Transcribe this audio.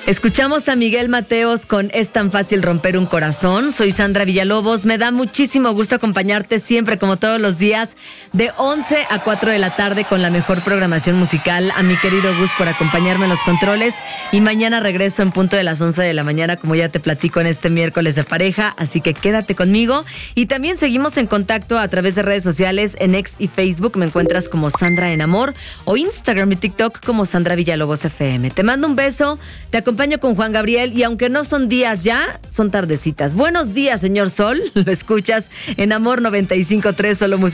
Escuchamos a Miguel Mateos con Es tan fácil romper un corazón. Soy Sandra Villalobos. Me da muchísimo gusto acompañarte siempre, como todos los días, de 11 a 4 de la tarde con la mejor programación musical. A mi querido Gus por acompañarme en los controles. Y mañana regreso en punto de las 11 de la mañana, como ya te platico en este miércoles de pareja. Así que quédate conmigo. Y también seguimos en contacto a través de redes sociales. En X y Facebook me encuentras como Sandra en Amor. O Instagram y TikTok como Sandra Villalobos FM. Te mando un beso. Te acompaño con Juan Gabriel y aunque no son días ya, son tardecitas. Buenos días, señor Sol. Lo escuchas en Amor 95.3, solo música.